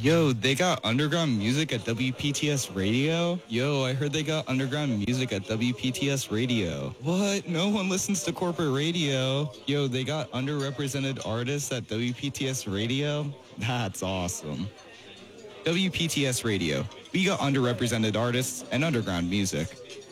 Yo, they got underground music at WPTS Radio? Yo, I heard they got underground music at WPTS Radio. What? No one listens to corporate radio. Yo, they got underrepresented artists at WPTS Radio? That's awesome. WPTS Radio. We got underrepresented artists and underground music.